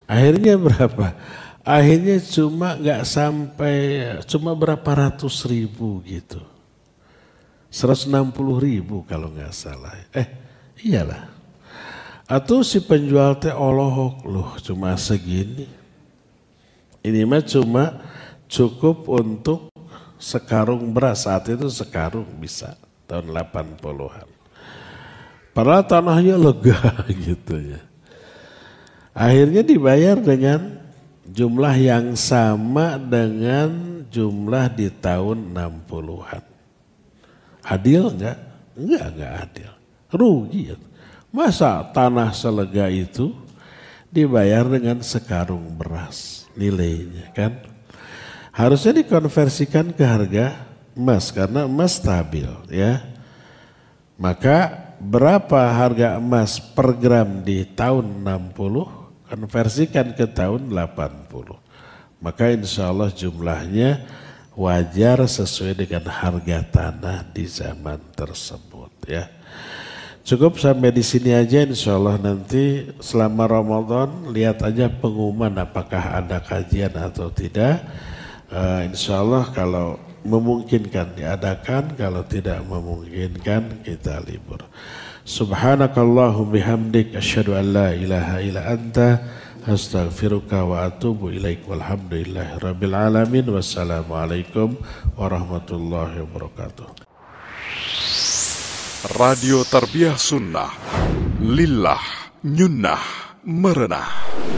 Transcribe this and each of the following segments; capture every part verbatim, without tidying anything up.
Akhirnya berapa? Akhirnya cuma nggak sampai, cuma berapa ratus ribu gitu. seratus enam puluh ribu kalau nggak salah. Eh iyalah. Atau si penjual teh olohok loh cuma segini. Ini mah cuma cukup untuk sekarung beras. Saat itu sekarung bisa tahun delapan puluhan. Padahal tanahnya lega gitu ya. Akhirnya dibayar dengan jumlah yang sama dengan jumlah di tahun enam puluhan. Adil enggak? Enggak, enggak adil. Rugi ya. Masa tanah selega itu dibayar dengan sekarung beras nilainya kan? Harusnya dikonversikan ke harga emas karena emas stabil ya. Maka berapa harga emas per gram di tahun enam puluh? Konversikan ke tahun delapan puluh. Maka insya Allah jumlahnya wajar sesuai dengan harga tanah di zaman tersebut ya. Cukup sampai di sini aja, insya Allah nanti selama Ramadan lihat aja pengumuman apakah ada kajian atau tidak. Uh, insya Allah kalau memungkinkan diadakan, kalau tidak memungkinkan kita libur. Subhanakallahum bihamdik asyhadu an la ilaha illa anta astaghfiruka wa atubu ilaik walhamdulillahi rabbil alamin. Wassalamualaikum warahmatullahi wabarakatuh. Radio Tarbiyah Sunnah Lillah Nyunnah Merenah.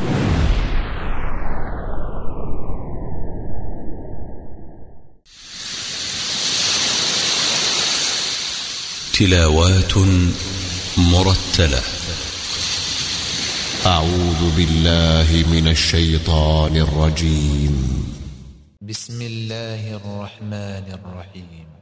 تلاوات مرتلة. أعوذ بالله من الشيطان الرجيم. بسم الله الرحمن الرحيم.